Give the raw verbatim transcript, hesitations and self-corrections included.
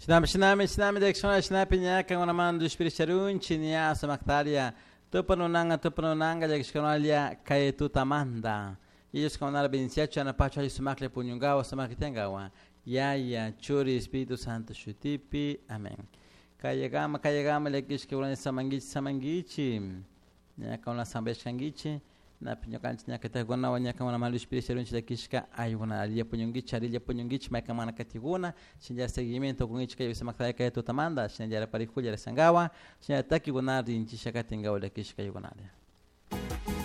Shinam shinam shinam direksyon shinam pinya kang naman dos pirisharun chinia sa maktaria tupanunanga tupanunanga direksyon alia kay tutamanda. Iyos kang nara benenciacho na pacho ay sumakle punyungawa sa makitengawa. Yaya churi Espiritu Santo shutipi. Amen. Kaya gama kaya gama lekish ke ulan samangichi samangichi. Nya kang na sambesh kangichi. Na pinyokan nya kategona wanya kama na malu espiritual nchi dakishka ayuna alia punyungichi alia punyungichi mai kama na katiguna shinja seguimento con ichi kayo samakta kaya tutamanda shinja para kulya sangawa shinja taki gunari nchi shakatingawa dakishka yugunali.